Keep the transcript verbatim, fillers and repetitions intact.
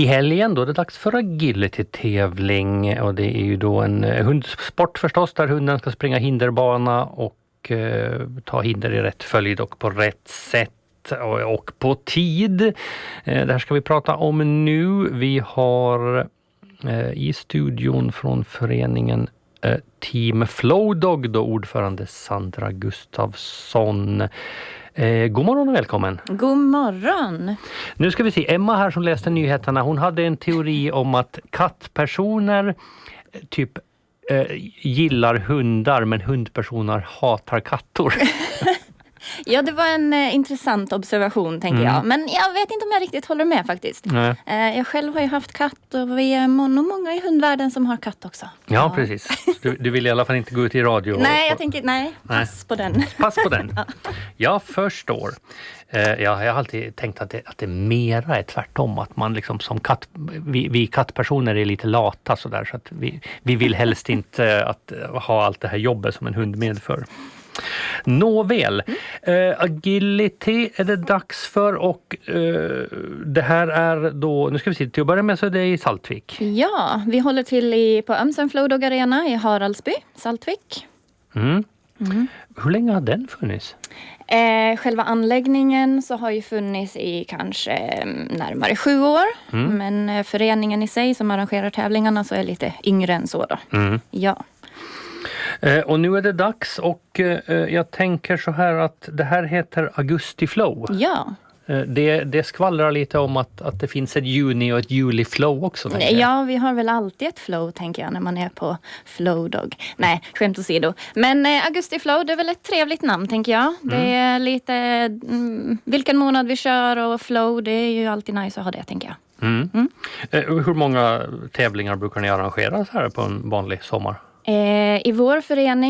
I helgen då är det dags för agility-tävling och det är ju då en hundsport förstås där hunden ska springa hinderbana och eh, ta hinder i rätt följd och på rätt sätt och, och på tid. Eh, det här ska vi prata om nu. Vi har eh, i studion från föreningen eh, Team Flowdog då ordförande Sandra Gustafsson. Eh, god morgon och välkommen. God morgon. Nu ska vi se, Emma här som läste nyheterna, hon hade en teori om att kattpersoner typ eh, gillar hundar men hundpersoner hatar kattor. Ja, det var en eh, intressant observation tänker Mm. jag. Men jag vet inte om jag riktigt håller med faktiskt. Nej. Eh, jag själv har ju haft katt och vi är nog många i hundvärlden som har katt också. Ja, ja. Precis. Du, du vill i alla fall inte gå ut i radio. Nej, och, jag tänker, nej, pass nej. på den. Pass på den. Jag förstår. Eh, ja, jag har alltid tänkt att det, att det mera är tvärtom. Att man liksom som katt, vi, vi kattpersoner är lite lata sådär. Så att vi, vi vill helst inte att ha allt det här jobbet som en hund medför. Nåväl, mm. eh, agility är det dags för och eh, det här är då, nu ska vi se, till att börja med så är det i Saltvik. Ja, vi håller till i, på Ömsen Flowdog Arena i Haraldsby, Saltvik. Mm. Mm. Hur länge har den funnits? Eh, själva anläggningen så har ju funnits i kanske närmare sju år. Mm. Men eh, föreningen i sig som arrangerar tävlingarna så är lite yngre än så då. Mm. Ja. Eh, och nu är det dags och eh, jag tänker så här att det här heter Augusti Flow. Ja. Eh, det, det skvallrar lite om att, att det finns ett juni och ett juli flow också. Ja, vi har väl alltid ett flow tänker jag när man är på Flowdog. Nej, skämt åsido. Men eh, Augusti Flow, det är väl ett trevligt namn tänker jag. Det är lite mm, vilken månad vi kör och flow, det är ju alltid nice att ha det tänker jag. Mm. Mm. Eh, hur många tävlingar brukar ni arrangera så här på en vanlig sommar? Eh, I vår förening